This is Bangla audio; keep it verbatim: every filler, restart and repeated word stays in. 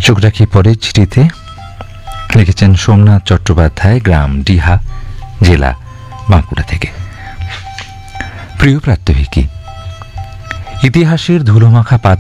চোখ রাখি পরের চিঠিতে। লিখেছেন সোমনাথ চট্টোপাধ্যায়, গ্রাম ডিহা, জেলা বাঁকুড়া থেকে। প্রিয় প্রাত্যহিকী, ইতিহাসের ধুলোমাখা পাতা